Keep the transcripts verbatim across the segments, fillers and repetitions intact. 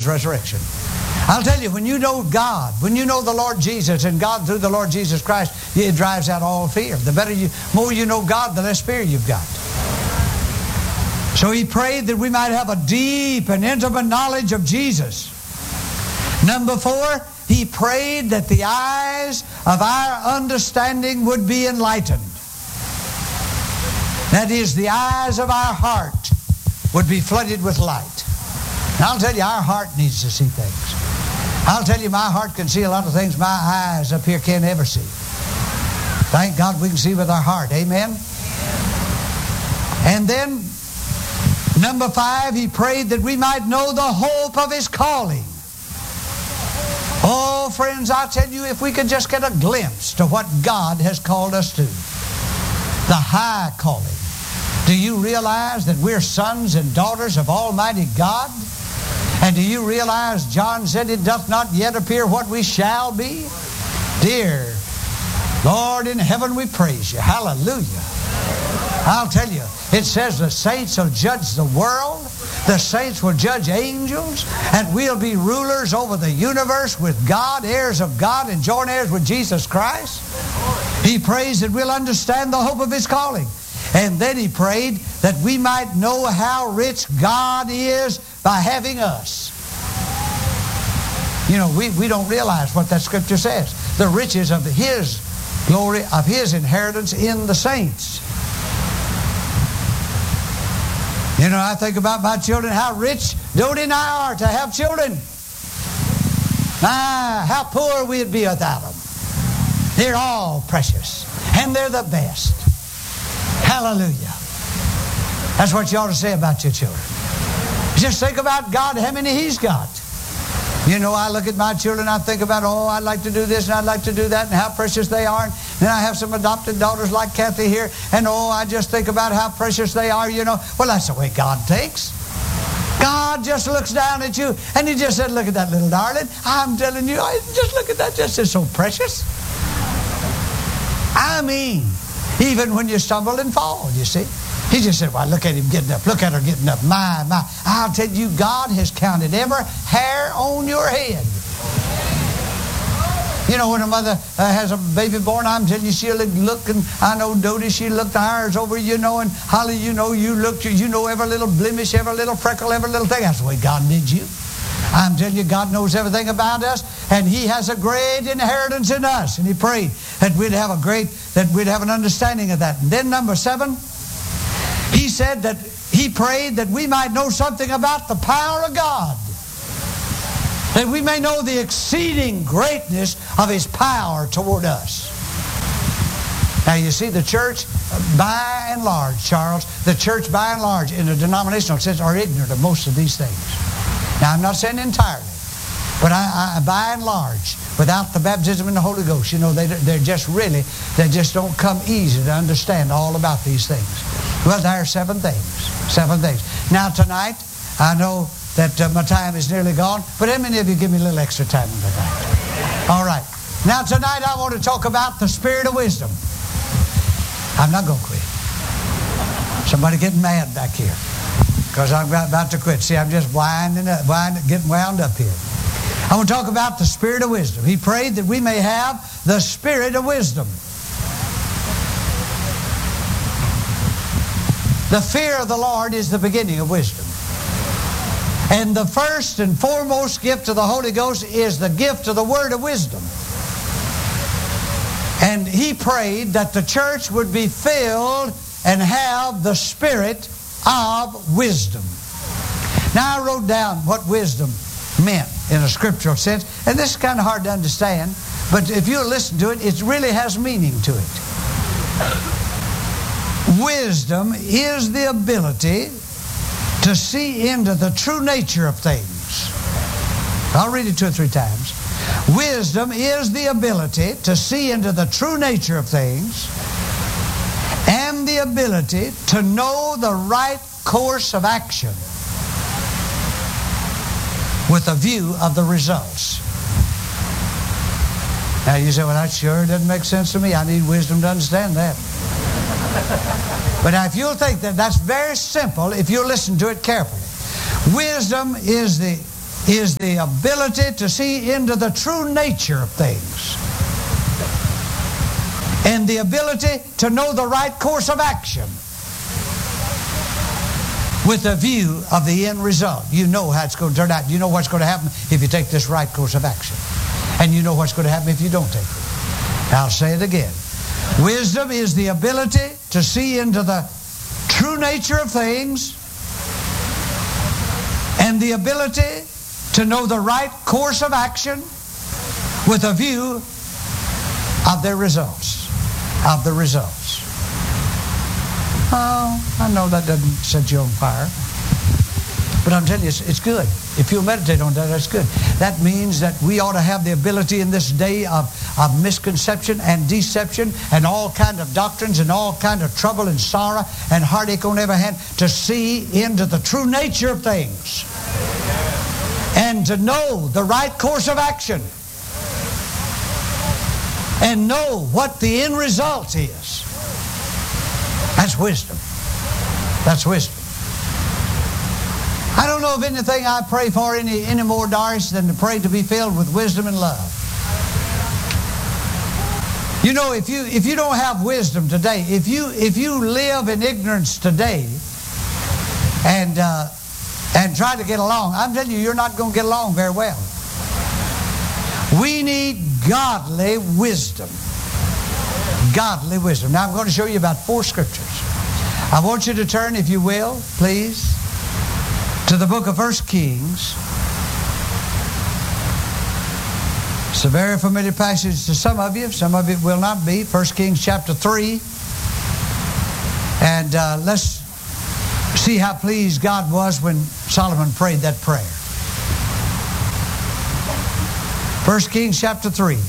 resurrection. I'll tell you, when you know God, when you know the Lord Jesus and God through the Lord Jesus Christ, it drives out all fear. The better you, more you know God, the less fear you've got. So he prayed that we might have a deep and intimate knowledge of Jesus. Number four, he prayed that the eyes of our understanding would be enlightened. That is, the eyes of our heart would be flooded with light. And I'll tell you, our heart needs to see things. I'll tell you, my heart can see a lot of things my eyes up here can't ever see. Thank God we can see with our heart. Amen? And then, number five, he prayed that we might know the hope of his calling. Oh, friends, I tell you, if we could just get a glimpse to what God has called us to. The high calling. Do you realize that we're sons and daughters of Almighty God? And do you realize John said it doth not yet appear what we shall be? Dear Lord in heaven, we praise you. Hallelujah. I'll tell you, it says the saints will judge the world, the saints will judge angels, and we'll be rulers over the universe with God, heirs of God, and joint heirs with Jesus Christ. He prays that we'll understand the hope of his calling. And then he prayed that we might know how rich God is by having us. You know, we, we don't realize what that scripture says. The riches of his glory, of his inheritance in the saints. You know, I think about my children, how rich Dodie and I are to have children. Ah, how poor we'd be without them. They're all precious. And they're the best. Hallelujah. That's what you ought to say about your children. Just think about God, how many he's got. You know, I look at my children, I think about, oh, I'd like to do this and I'd like to do that and how precious they are. And then I have some adopted daughters like Kathy here, and oh, I just think about how precious they are, you know. Well, that's the way God thinks. God just looks down at you and he just said, look at that little darling. I'm telling you, just look at that, just is so precious. I mean, even when you stumble and fall, you see. He just said, well, look at him getting up. Look at her getting up. My, my. I'll tell you, God has counted every hair on your head. You know, when a mother uh, has a baby born, I'm telling you, she'll look, and I know Dodie, she looked the hairs over, you know, and Holly, you know, you looked, you know every little blemish, every little freckle, every little thing. That's the way God did you. I'm telling you, God knows everything about us, and he has a great inheritance in us. And he prayed that we'd have a great, that we'd have an understanding of that. And then number seven, he said that he prayed that we might know something about the power of God. That we may know the exceeding greatness of his power toward us. Now you see, the church, by and large, Charles, the church by and large, in a denominational sense, are ignorant of most of these things. Now I'm not saying entirely, but I, I, by and large, without the baptism in the Holy Ghost, you know, they, they're just really, they just don't come easy to understand all about these things. Well, there are seven things. Seven things. Now tonight, I know that uh, my time is nearly gone, but how many of you give me a little extra time tonight? All right. Now tonight I want to talk about the spirit of wisdom. I'm not going to quit. Somebody getting mad back here because I'm about to quit. See, I'm just winding up, winding, getting wound up here. I want to talk about the spirit of wisdom. He prayed that we may have the spirit of wisdom. The fear of the Lord is the beginning of wisdom. And the first and foremost gift of the Holy Ghost is the gift of the word of wisdom. And he prayed that the church would be filled and have the spirit of wisdom. Now I wrote down what wisdom meant in a scriptural sense, and this is kind of hard to understand, but if you listen to it, it really has meaning to it. Wisdom is the ability to see into the true nature of things. I'll read it two or three times. Wisdom is the ability to see into the true nature of things and the ability to know the right course of action with a view of the results. Now you say, well, that sure doesn't make sense to me. I need wisdom to understand that. But now if you'll think that that's very simple, if you'll listen to it carefully. Wisdom is the is the ability to see into the true nature of things, and the ability to know the right course of action with a view of the end result. You know how it's going to turn out. You know what's going to happen if you take this right course of action. And you know what's going to happen if you don't take it. I'll say it again. Wisdom is the ability to see into the true nature of things and the ability to know the right course of action with a view of their results. Of the results. Oh, I know that doesn't set you on fire. But I'm telling you, it's, it's good. If you'll meditate on that, that's good. That means that we ought to have the ability in this day of, of misconception and deception and all kind of doctrines and all kind of trouble and sorrow and heartache on every hand to see into the true nature of things and to know the right course of action and know what the end result is. That's wisdom. That's wisdom. I don't know of anything I pray for any, any more, Doris, than to pray to be filled with wisdom and love. You know, if you if you don't have wisdom today, if you if you live in ignorance today and uh, and try to get along, I'm telling you, you're not going to get along very well. We need godly wisdom. Godly wisdom. Now I'm going to show you about four scriptures. I want you to turn, if you will, please, to the book of First Kings. It's a very familiar passage to some of you. Some of it will not be. First Kings chapter three. And uh, let's see how pleased God was when Solomon prayed that prayer. First Kings chapter three.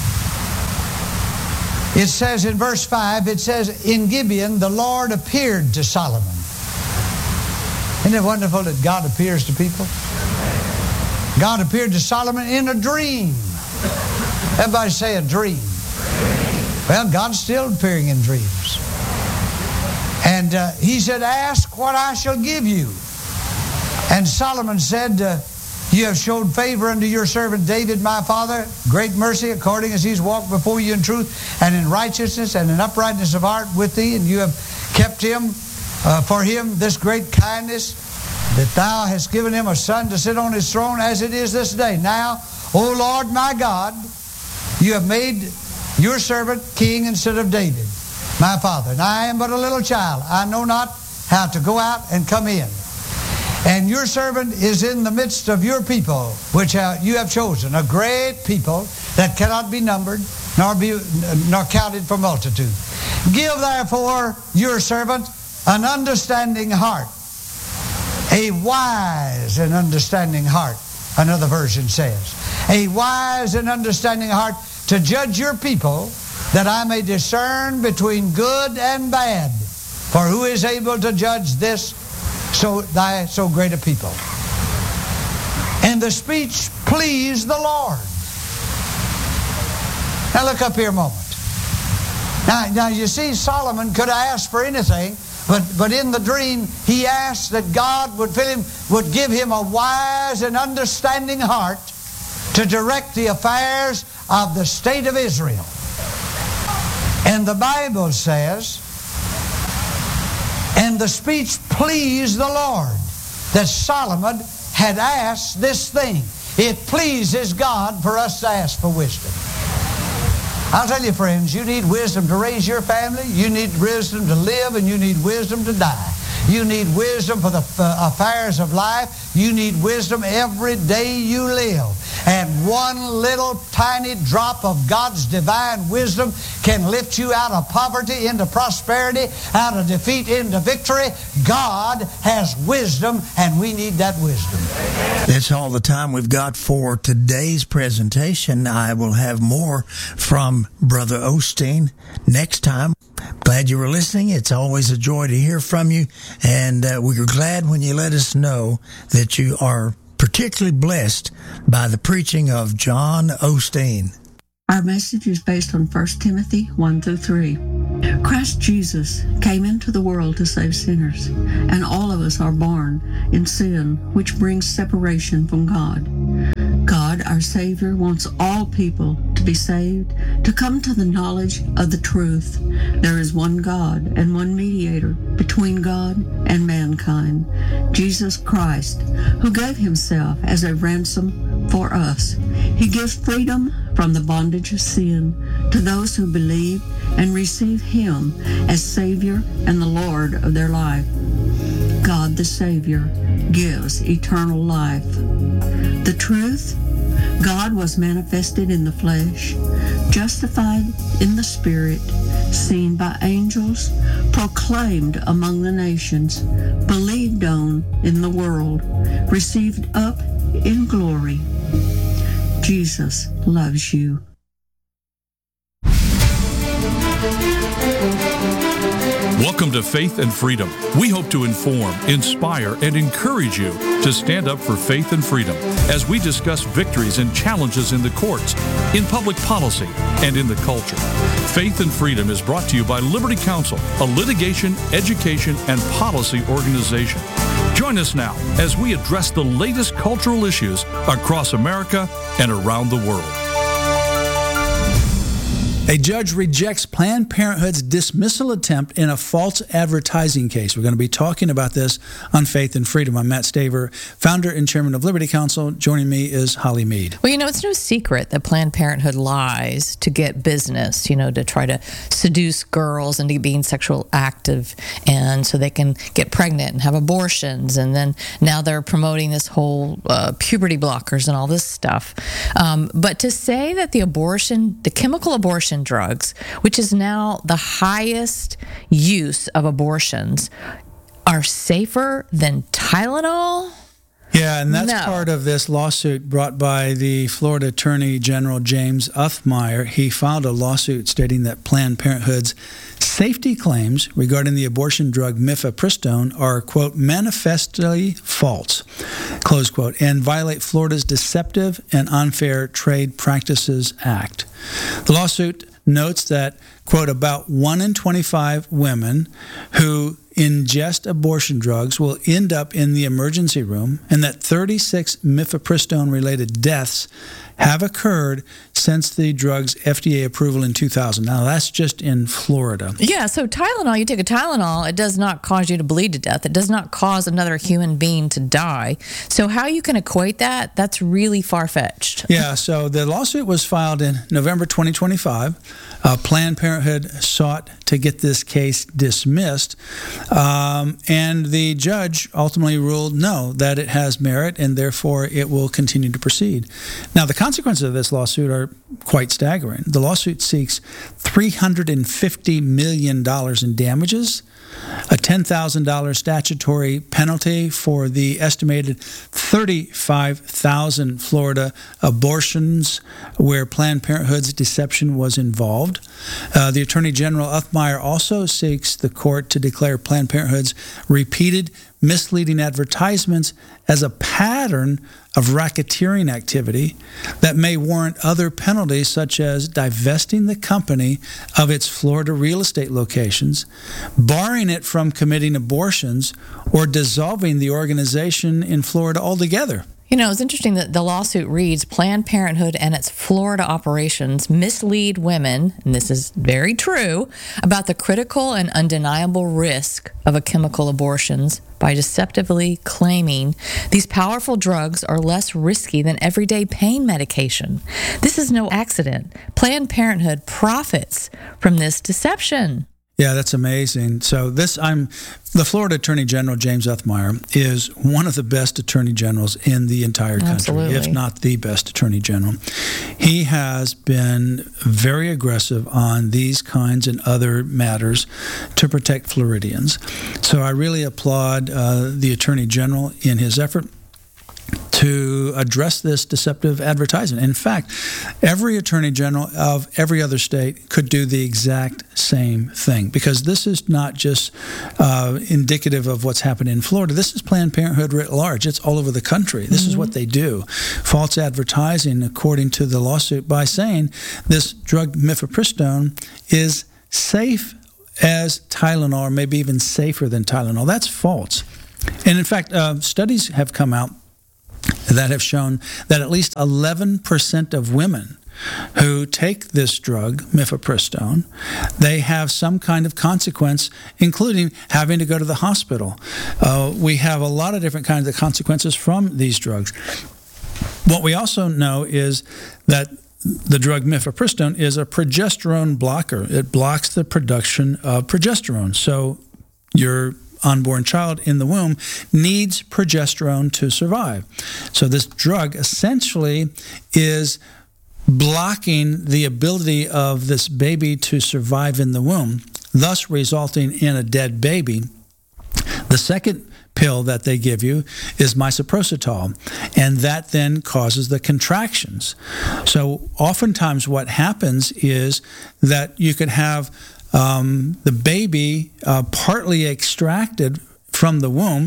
It says in verse five, it says, in Gibeon the Lord appeared to Solomon. Isn't it wonderful that God appears to people? God appeared to Solomon in a dream. Everybody say a dream. Well, God's still appearing in dreams. And uh, he said, ask what I shall give you. And Solomon said, uh, you have showed favor unto your servant David, my father, great mercy, according as he's walked before you in truth and in righteousness and in uprightness of heart with thee, and you have kept him uh, for him this great kindness, that thou hast given him a son to sit on his throne as it is this day. Now, O Lord my God, you have made your servant king instead of David, my father. And I am but a little child. I know not how to go out and come in. And your servant is in the midst of your people, which you have chosen, a great people that cannot be numbered, nor be nor counted for multitude. Give therefore your servant an understanding heart, a wise and understanding heart, another version says. A wise and understanding heart to judge your people, that I may discern between good and bad. For who is able to judge this so thy so great a people? And the speech pleased the Lord. Now look up here a moment. Now, now you see, Solomon could have asked for anything, but, but in the dream he asked that God would fill him, would give him a wise and understanding heart to direct the affairs of the state of Israel. And the Bible says, and the speech pleased the Lord, that Solomon had asked this thing. It pleases God for us to ask for wisdom. I'll tell you, friends, you need wisdom to raise your family, you need wisdom to live, and you need wisdom to die. You need wisdom for the uh, affairs of life. You need wisdom every day you live. And one little tiny drop of God's divine wisdom can lift you out of poverty into prosperity, out of defeat into victory. God has wisdom, and we need that wisdom. That's all the time we've got for today's presentation. I will have more from Brother Osteen next time. Glad you were listening. It's always a joy to hear from you, and uh, we're glad when you let us know that you are particularly blessed by the preaching of John Osteen. Our message is based on First Timothy one through three. Christ Jesus came into the world to save sinners, and all of us are born in sin, which brings separation from God. Savior wants all people to be saved, to come to the knowledge of the truth. There is one God and one mediator between God and mankind, Jesus Christ, who gave himself as a ransom for us. He gives freedom from the bondage of sin to those who believe and receive him as Savior and the Lord of their life. God the Savior gives eternal life. The truth, God was manifested in the flesh, justified in the Spirit, seen by angels, proclaimed among the nations, believed on in the world, received up in glory. Jesus loves you. Welcome to Faith and Freedom. We hope to inform, inspire, and encourage you to stand up for faith and freedom as we discuss victories and challenges in the courts, in public policy, and in the culture. Faith and Freedom is brought to you by Liberty Counsel, a litigation, education, and policy organization. Join us now as we address the latest cultural issues across America and around the world. A judge rejects Planned Parenthood's dismissal attempt in a false advertising case. We're going to be talking about this on Faith and Freedom. I'm Matt Staver, founder and chairman of Liberty Counsel. Joining me is Holly Mead. Well, you know, it's no secret that Planned Parenthood lies to get business, you know, to try to seduce girls into being sexual active, and so they can get pregnant and have abortions. And then now they're promoting this whole uh, puberty blockers and all this stuff. Um, but to say that the abortion, the chemical abortion drugs, which is now the highest use of abortions, are safer than Tylenol? Yeah, and that's No. part of this lawsuit brought by the Florida Attorney General James Othmeyer. He filed a lawsuit stating that Planned Parenthood's safety claims regarding the abortion drug mifepristone are, quote, manifestly false, close quote, and violate Florida's Deceptive and Unfair Trade Practices Act. The lawsuit notes that, quote, about one in twenty-five women who ingest abortion drugs will end up in the emergency room, and that thirty-six mifepristone-related deaths have occurred since the drug's F D A approval in two thousand. Now, that's just in Florida. Yeah, so Tylenol, you take a Tylenol, it does not cause you to bleed to death. It does not cause another human being to die. So how you can equate that, that's really far-fetched. Yeah, so the lawsuit was filed in November twenty twenty-five. Uh, Planned Parenthood sought to get this case dismissed, um, and the judge ultimately ruled no, that it has merit, and therefore it will continue to proceed. Now, the consequences of this lawsuit are quite staggering. The lawsuit seeks three hundred fifty million dollars in damages, a ten thousand dollars statutory penalty for the estimated thirty-five thousand Florida abortions where Planned Parenthood's deception was involved. Uh, the Attorney General Othmeyer also seeks the court to declare Planned Parenthood's repeated misleading advertisements as a pattern of racketeering activity that may warrant other penalties, such as divesting the company of its Florida real estate locations, barring it from committing abortions, or dissolving the organization in Florida altogether. You know, it's interesting that the lawsuit reads, Planned Parenthood and its Florida operations mislead women, and this is very true, about the critical and undeniable risk of a chemical abortions by deceptively claiming these powerful drugs are less risky than everyday pain medication. This is no accident. Planned Parenthood profits from this deception. Yeah, that's amazing. So this, I'm the Florida Attorney General, James Othmeyer, is one of the best attorney generals in the entire country, Absolutely. if not the best attorney general. He has been very aggressive on these kinds and other matters to protect Floridians. So I really applaud uh, the Attorney General in his effort to address this deceptive advertising. In fact, every attorney general of every other state could do the exact same thing, because this is not just uh, indicative of what's happened in Florida. This is Planned Parenthood writ large. It's all over the country. This mm-hmm. is what they do. False advertising, according to the lawsuit, by saying this drug mifepristone is safe as Tylenol, or maybe even safer than Tylenol. That's false. And in fact, uh, studies have come out that have shown that at least eleven percent of women who take this drug, mifepristone, they have some kind of consequence, including having to go to the hospital. Uh, we have a lot of different kinds of consequences from these drugs. What we also know is that the drug mifepristone is a progesterone blocker. It blocks the production of progesterone. So your unborn child in the womb needs progesterone to survive. So this drug essentially is blocking the ability of this baby to survive in the womb, thus resulting in a dead baby. The second pill that they give you is misoprostol, and that then causes the contractions. So oftentimes what happens is that you could have um, the baby uh, partly extracted from the womb,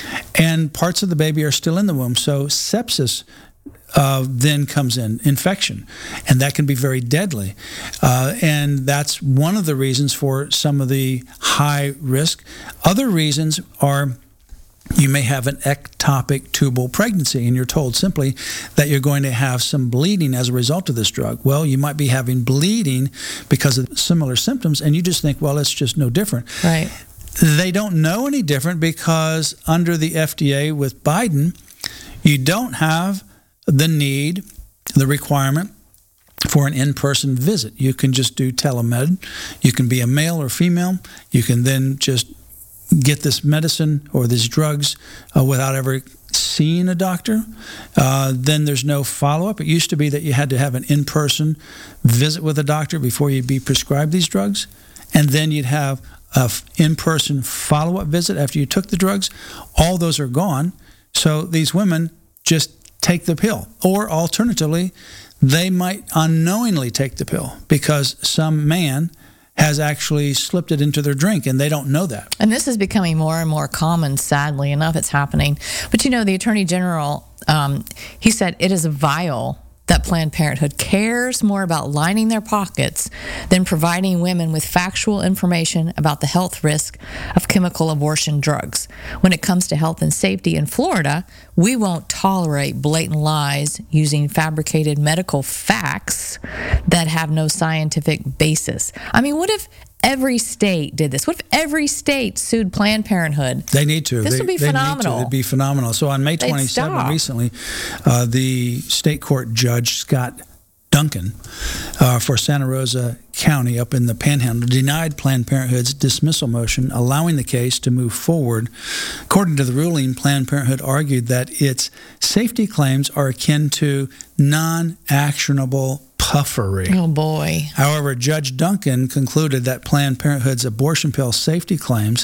and parts of the baby are still in the womb. So sepsis Uh, then comes in, infection, and that can be very deadly. Uh, and that's one of the reasons for some of the high risk. Other reasons are you may have an ectopic tubal pregnancy, and you're told simply that you're going to have some bleeding as a result of this drug. Well, you might be having bleeding because of similar symptoms, and you just think, well, it's just no different. Right. They don't know any different because under the F D A with Biden, you don't have the need, the requirement for an in-person visit. You can just do telemed. You can be a male or female. You can then just get this medicine or these drugs uh, without ever seeing a doctor. Uh, then there's no follow-up. It used to be that you had to have an in-person visit with a doctor before you'd be prescribed these drugs. And then you'd have an in-person follow-up visit after you took the drugs. All those are gone. So these women just take the pill. Or alternatively, they might unknowingly take the pill because some man has actually slipped it into their drink and they don't know that. And this is becoming more and more common, sadly enough, it's happening. But you know, the Attorney General, um, he said it is vile that Planned Parenthood cares more about lining their pockets than providing women with factual information about the health risk of chemical abortion drugs. When it comes to health and safety in Florida, we won't tolerate blatant lies using fabricated medical facts that have no scientific basis. I mean, what if every state did this? What if every state sued Planned Parenthood? They need to. This they, would be they phenomenal. Need to. It'd be phenomenal. So on May twenty-seventh, recently, uh, the state court judge, Scott Duncan, uh, for Santa Rosa County up in the Panhandle, denied Planned Parenthood's dismissal motion, allowing the case to move forward. According to the ruling, Planned Parenthood argued that its safety claims are akin to non-actionable puffery. Oh, boy. However, Judge Duncan concluded that Planned Parenthood's abortion pill safety claims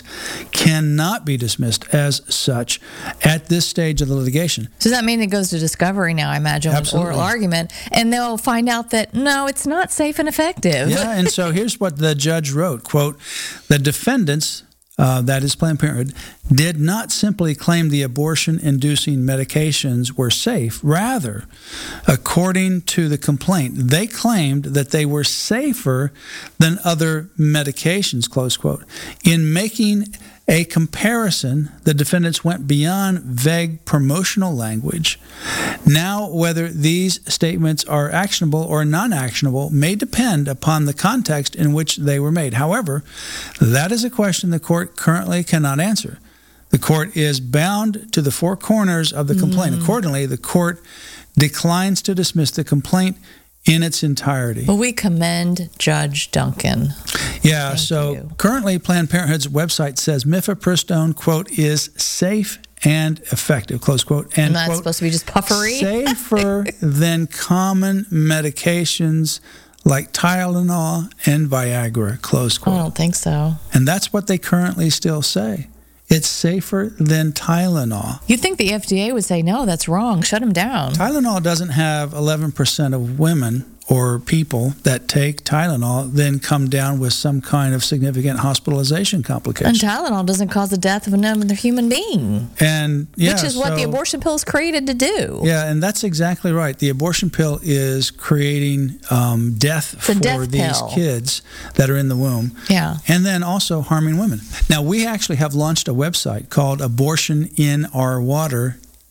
cannot be dismissed as such at this stage of the litigation. So does that mean it goes to discovery now, I imagine, with Absolutely. oral argument, and they'll find out that, no, it's not safe and effective? Yeah, and so here's what the judge wrote, quote, the defendants, uh, that is Planned Parenthood, did not simply claim the abortion-inducing medications were safe. Rather, according to the complaint, they claimed that they were safer than other medications, close quote. In making a comparison, the defendants went beyond vague promotional language. Now, whether these statements are actionable or non-actionable may depend upon the context in which they were made. However, that is a question the court currently cannot answer. The court is bound to the four corners of the complaint. Mm. Accordingly, the court declines to dismiss the complaint in its entirety. Well, we commend Judge Duncan. Yeah, Thank so you. Currently Planned Parenthood's website says mifepristone, quote, is safe and effective, close quote. And, and that's quote, supposed to be just puffery? safer than common medications like Tylenol and Viagra, close quote. I don't think so. And that's what they currently still say. It's safer than Tylenol. You'd think the F D A would say, no, that's wrong. Shut them down. Tylenol doesn't have eleven percent of women or people that take Tylenol then come down with some kind of significant hospitalization complication. And Tylenol doesn't cause the death of another human being. And yeah, Which is what so, the abortion pill is created to do. Yeah, and that's exactly right. The abortion pill is creating um, death it's a for death these pill. kids that are in the womb. Yeah. And then also harming women. Now, we actually have launched a website called abortion in our water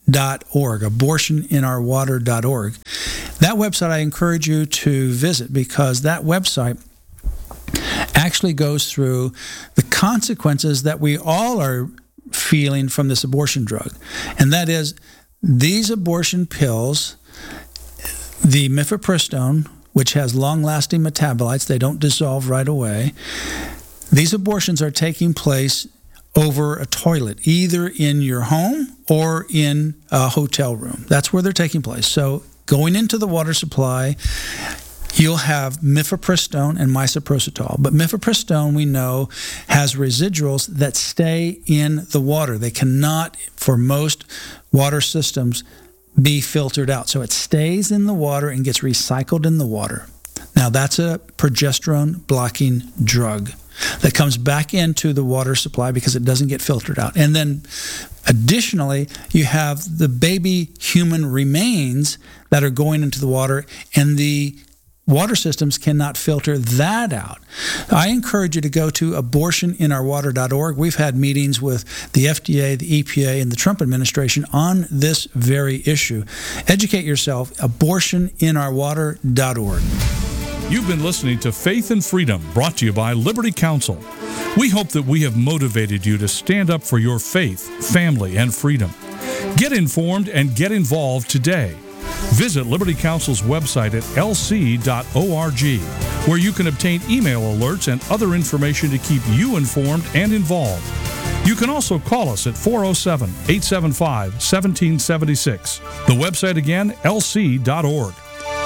dot org, abortion in our water dot org. That website I encourage you to visit, because that website actually goes through the consequences that we all are feeling from this abortion drug. And that is, these abortion pills, the mifepristone, which has long-lasting metabolites, they don't dissolve right away. These abortions are taking place over a toilet, either in your home or in a hotel room. That's where they're taking place. So going into the water supply, you'll have mifepristone and misoprostol. But mifepristone, we know, has residuals that stay in the water. They cannot, for most water systems, be filtered out. So it stays in the water and gets recycled in the water. Now, that's a progesterone-blocking drug that comes back into the water supply because it doesn't get filtered out. And then additionally, you have the baby human remains that are going into the water, and the water systems cannot filter that out. I encourage you to go to abortion in our water dot org. We've had meetings with the F D A, the E P A, and the Trump administration on this very issue. Educate yourself, abortion in our water dot org. You've been listening to Faith and Freedom, brought to you by Liberty Counsel. We hope that we have motivated you to stand up for your faith, family, and freedom. Get informed and get involved today. Visit Liberty Counsel's website at l c dot org, where you can obtain email alerts and other information to keep you informed and involved. You can also call us at four oh seven, eight seven five, one seven seven six. The website again, l c dot org.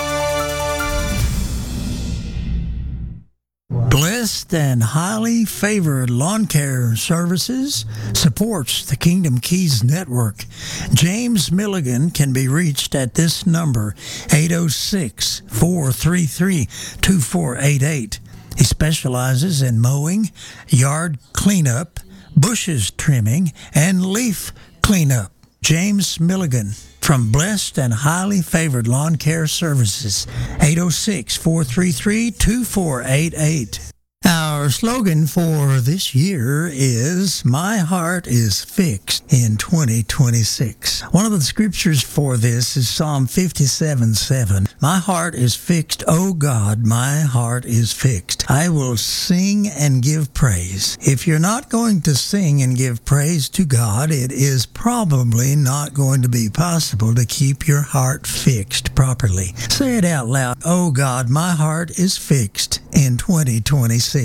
Blessed and Highly Favored Lawn Care Services supports the Kingdom Keys Network. James Milligan can be reached at this number, eight oh six, four three three, two four eight eight. He specializes in mowing, yard cleanup, bushes trimming, and leaf cleanup. James Milligan from Blessed and Highly Favored Lawn Care Services, eight oh six, four three three, two four eight eight. Our slogan for this year is, My Heart is Fixed in twenty twenty-six. One of the scriptures for this is Psalm fifty-seven seven. My heart is fixed, O God, my heart is fixed. I will sing and give praise. If you're not going to sing and give praise to God, it is probably not going to be possible to keep your heart fixed properly. Say it out loud. Oh God, my heart is fixed in twenty twenty-six.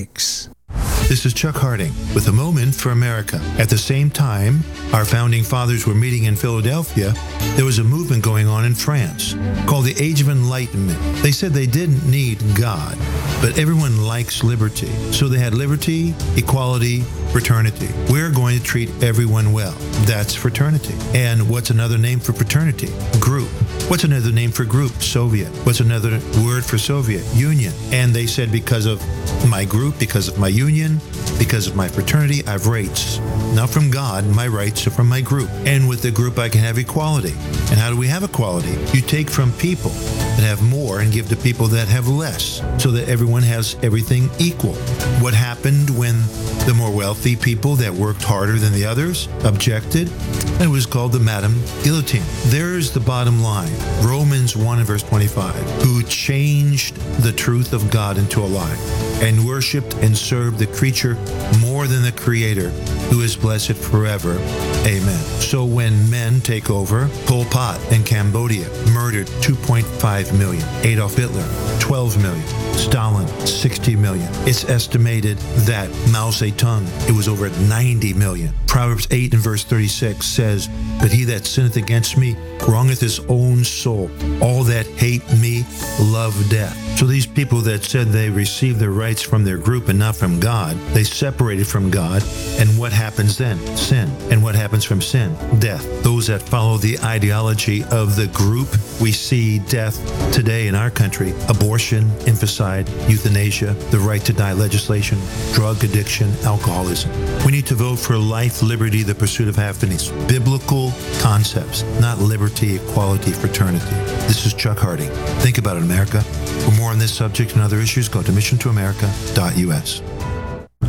This is Chuck Harding with a Moment for America. At the same time our founding fathers were meeting in Philadelphia, there was a movement going on in France called the Age of Enlightenment. They said they didn't need God, but everyone likes liberty. So they had liberty, equality, fraternity. We're going to treat everyone well. That's fraternity. And what's another name for fraternity? Group. What's another name for group? Soviet. What's another word for Soviet? Union. And they said because of my group, because of my union, because of my fraternity, I have rights. Not from God, my rights are from my group. And with the group, I can have equality. And how do we have equality? You take from people that have more and give to people that have less, so that everyone has everything equal. What happened when the more wealthy people that worked harder than the others objected? It was called the Madame Guillotine. There's the bottom line. Romans one and verse twenty-five. Who changed the truth of God into a lie and worshipped and served the creature more than the Creator, who is blessed forever. Amen. So when men take over, Pol Pot in Cambodia murdered two point five million. Adolf Hitler, twelve million. Stalin, sixty million. It's estimated that Mao Zedong, it was over ninety million. Proverbs eight and verse thirty-six says, But he that sinneth against me wrongeth his own soul. All that hate me love death. So these people that said they received their rights from their group and not from God, they separated from God. And what happens then? Sin. And what happens from sin? Death. Those that follow the ideology of the group, we see death today in our country. Abortion, infanticide, euthanasia, the right to die legislation, drug addiction, alcoholism. We need to vote for life, liberty, the pursuit of happiness. Biblical concepts, not liberty, equality, fraternity. This is Chuck Harding. Think about it, America. For more on this subject and other issues, go to mission to america dot u s.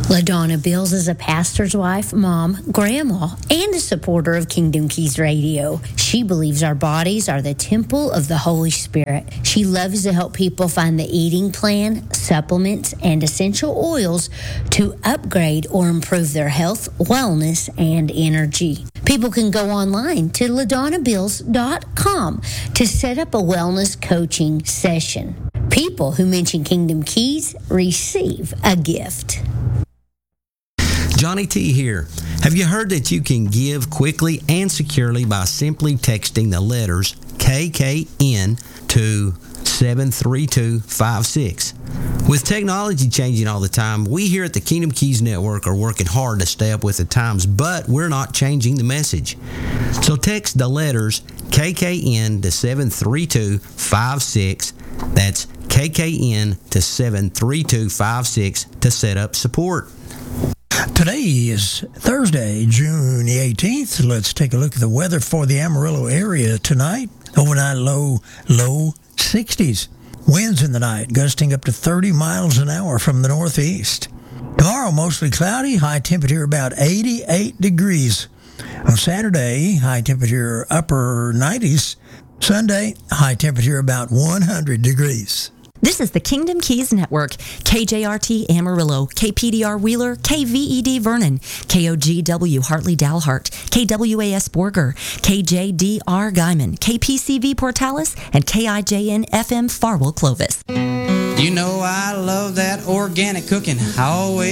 LaDonna Bills is a pastor's wife, mom, grandma, and a supporter of Kingdom Keys Radio. She believes our bodies are the temple of the Holy Spirit. She loves to help people find the eating plan, supplements, and essential oils to upgrade or improve their health, wellness, and energy. People can go online to La Donna Bills dot com to set up a wellness coaching session. People who mention Kingdom Keys receive a gift. Johnny T here. Have you heard that you can give quickly and securely by simply texting the letters K K N to seven three two five six? With technology changing all the time, we here at the Kingdom Keys Network are working hard to stay up with the times, but we're not changing the message. So text the letters K K N to seven three two five six. That's K K N to seven three two five six to set up support. Today is Thursday, June the eighteenth. Let's take a look at the weather for the Amarillo area tonight. Overnight low, low sixties. Winds in the night gusting up to thirty miles an hour from the northeast. Tomorrow, mostly cloudy, high temperature about eighty-eight degrees. On Saturday, high temperature upper nineties. Sunday, high temperature about one hundred degrees. This is the Kingdom Keys Network. K J R T Amarillo, K P D R Wheeler, K V E D Vernon, K O G W Hartley Dalhart, K W A S Borger, K J D R Guyman, K P C V Portales, and K I J N F M Farwell Clovis. You know I love that organic cooking. I always